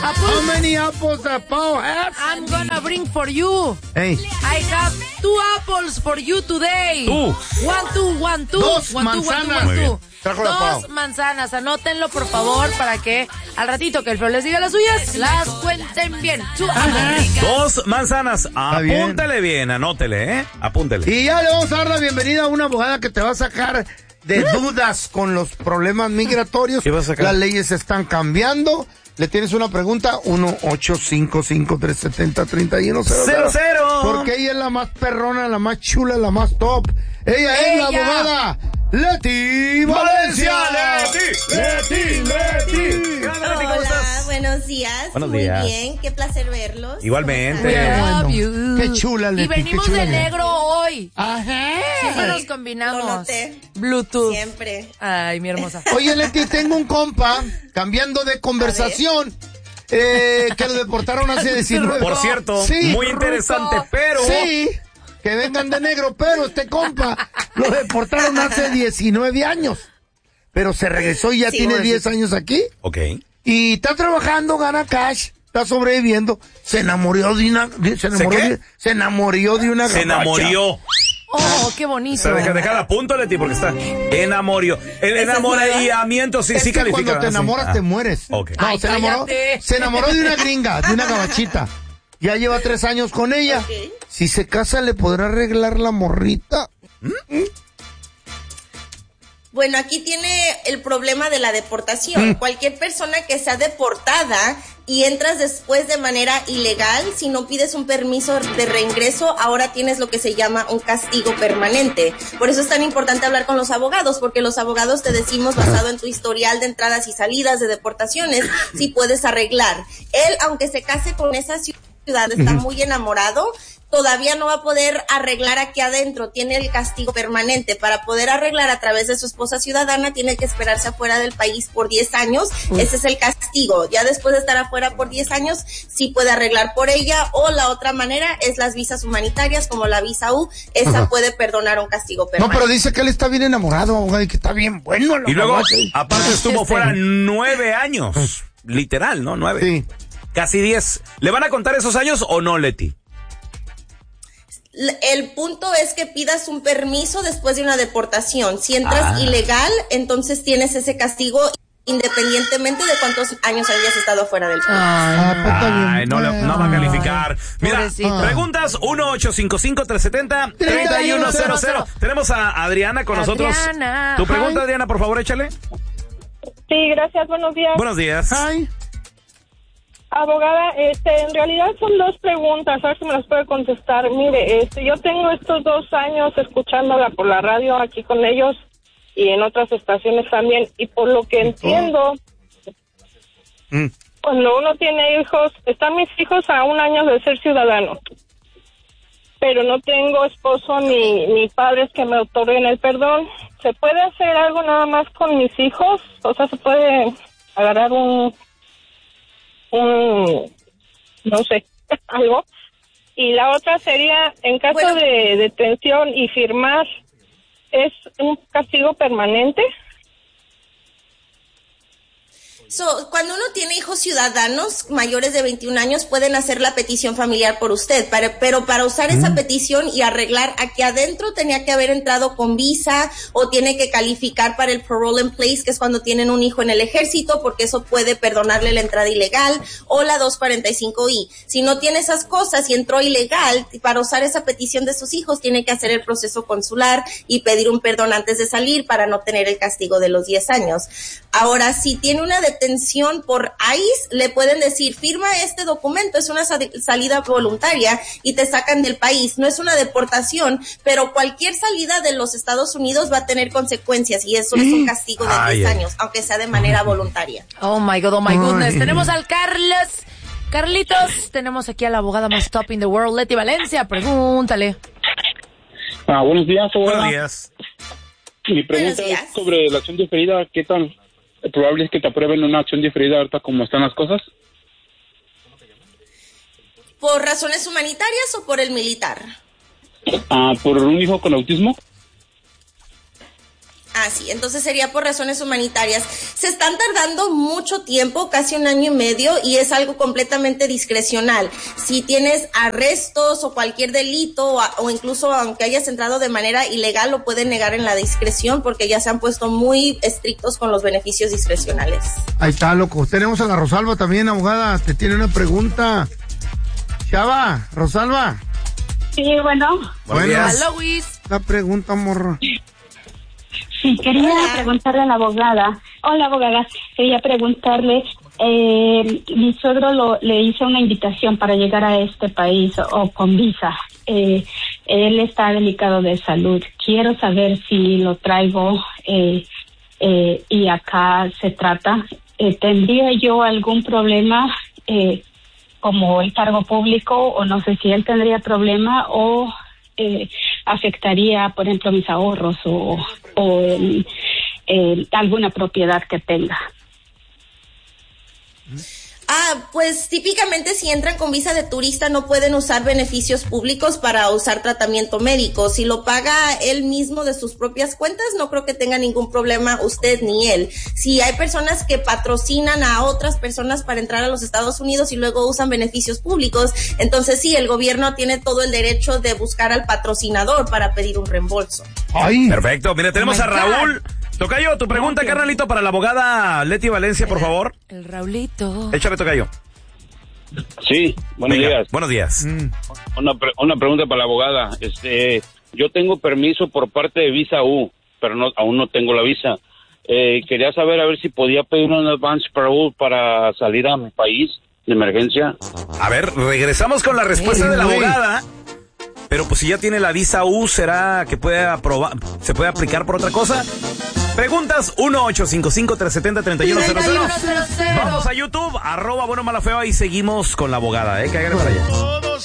How many apples does Pau have? I'm gonna bring for you. Hey. I have 2 apples for you today. 1, 2. 2 manzanas. Muy bien. Trajo la Pau. 2 manzanas. Anótenlo, por favor, para que al ratito que el Feo les diga las suyas, las cuenten bien. 2 manzanas. Apúntele bien, anótele, apúntele. Y ya le vamos a dar la bienvenida a una abogada que te va a sacar de dudas con los problemas migratorios. ¿Qué va a sacar? Las leyes están cambiando. ¿Le tienes una pregunta? 1-855-370-3100. Porque ella es la más perrona, la más chula, la más top. Ella es la abogada Leti Valencia. Leti. Hola, buenos días. Buenos Muy días. bien, qué placer verlos. Igualmente. Love you. Qué chula, Leti. Y venimos de negro hoy. Ajá. Siempre nos Lo combinamos. noté. Bluetooth. Siempre. Ay, mi hermosa. Oye, Leti, tengo un compa, cambiando de conversación, que lo deportaron hace 19. Por cierto, Sí. muy interesante, pero... Sí, que vengan de negro, pero este compa lo deportaron hace 19 años. Pero se regresó y ya Sí, tiene 10 años aquí. Ok. Y está trabajando, gana cash, está sobreviviendo. Se enamoró de una... Se enamoró de una Se gabacha. enamoró. Oh, qué bonito. Deja a punto, Leti, porque está enamoró. El enamoramiento sí Es que califica. cuando te enamoras te mueres. Ok. No, Ay, se enamoró de una gringa, de una gabachita. Ya lleva 3 años con ella. Ok. Si se casa, ¿le podrá arreglar la morrita? Bueno, aquí tiene el problema de la deportación. Cualquier persona que sea deportada y entras después de manera ilegal, si no pides un permiso de reingreso, ahora tienes lo que se llama un castigo permanente. Por eso es tan importante hablar con los abogados, porque los abogados te decimos, basado en tu historial de entradas y salidas de deportaciones, si puedes arreglar. Él, aunque se case con esa ciudad, está muy enamorado, todavía no va a poder arreglar aquí adentro, tiene el castigo permanente. Para poder arreglar a través de su esposa ciudadana, tiene que esperarse afuera del país por 10 años, ese es el castigo. Ya después de estar afuera por 10 años, sí puede arreglar por ella, o la otra manera es las visas humanitarias, como la visa U, esa puede perdonar un castigo permanente. No, pero dice que él está bien enamorado, abogado, y que está bien bueno. Y luego, gabacha. aparte estuvo fuera 9 años. Literal, ¿no? 9. Sí. Casi 10. ¿Le van a contar esos años o no, Leti? El punto es que pidas un permiso después de una deportación. Si entras ilegal, entonces tienes ese castigo independientemente de cuántos años hayas estado fuera del país. Ay, no va a calificar. Mira, Pobrecito. preguntas 1-855-370-3100. Tenemos a Adriana con nosotros. Adriana. Tu pregunta, Hi. Adriana, por favor, échale. Sí, gracias, buenos días. Buenos días. Ay, Abogada, en realidad son 2 preguntas, a ver si me las puede contestar. Mire, yo tengo estos 2 años escuchándola por la radio aquí con ellos y en otras estaciones también, y por lo que entiendo, cuando uno tiene hijos, están mis hijos a 1 año de ser ciudadano, pero no tengo esposo ni padres que me otorguen el perdón. ¿Se puede hacer algo nada más con mis hijos? O sea, ¿se puede agarrar no sé, algo? Y la otra sería, en caso Bueno. de detención y firmar, ¿es un castigo permanente? Cuando uno tiene hijos ciudadanos mayores de 21 años, pueden hacer la petición familiar por usted, pero para usar esa petición y arreglar aquí adentro, tenía que haber entrado con visa, o tiene que calificar para el parole in place, que es cuando tienen un hijo en el ejército, porque eso puede perdonarle la entrada ilegal, o la 245I. Si no tiene esas cosas y entró ilegal, para usar esa petición de sus hijos, tiene que hacer el proceso consular y pedir un perdón antes de salir para no tener el castigo de los 10 años. Ahora, si tiene una detención por ICE, le pueden decir, firma este documento, es una salida voluntaria y te sacan del país. No es una deportación, pero cualquier salida de los Estados Unidos va a tener consecuencias, y eso es un castigo de 10 años, aunque sea de manera voluntaria. Oh my goodness. Tenemos al Carlitos, tenemos aquí a la abogada más top in the world, Leti Valencia. Pregúntale. Buenos días, abogada. Buenos días. Mi pregunta Buenos días. es sobre la acción diferida. ¿Qué tan probable es que te aprueben una acción diferida ahorita como están las cosas? ¿Por razones humanitarias o por el militar? ¿Por un hijo con autismo? Ah, sí, entonces sería por razones humanitarias. Se están tardando mucho tiempo, casi 1 año y medio, y es algo completamente discrecional. Si tienes arrestos o cualquier delito, o incluso aunque hayas entrado de manera ilegal, lo pueden negar en la discreción, porque ya se han puesto muy estrictos con los beneficios discrecionales. Ahí está, loco. Tenemos a la Rosalba también, abogada. Te tiene una pregunta. Chava, Rosalba. Sí, bueno. Hola, Luis. La pregunta, morro. Sí, quería preguntarle a la abogada. Hola, abogada. Quería preguntarle, mi suegro le hizo una invitación para llegar a este país o con visa. Él está delicado de salud. Quiero saber si lo traigo y acá se trata. ¿Tendría yo algún problema como el cargo público, o no sé si él tendría problema o afectaría, por ejemplo, mis ahorros o alguna propiedad que tenga? Pues típicamente si entran con visa de turista no pueden usar beneficios públicos para usar tratamiento médico. Si lo paga él mismo de sus propias cuentas, no creo que tenga ningún problema usted ni él. Si hay personas que patrocinan a otras personas para entrar a los Estados Unidos y luego usan beneficios públicos, entonces sí, el gobierno tiene todo el derecho de buscar al patrocinador para pedir un reembolso. Ay. Perfecto. Mira, tenemos a Raúl. Tocayo, tu pregunta, carnalito, para la abogada Leti Valencia, por favor. El Raulito. Échale, Tocayo. Sí, buenos días. Buenos días. Una pregunta para la abogada. Yo tengo permiso por parte de Visa U, pero aún no tengo la visa. Quería saber a ver si podía pedir un advance parole para salir a mi país de emergencia. A ver, regresamos con la respuesta de la abogada. Pero pues si ya tiene la visa U, ¿será que se puede aplicar por otra cosa? Preguntas 1-855-370-3100. Vamos a YouTube, @buenomalafeo, y seguimos con la abogada, que hagan para allá.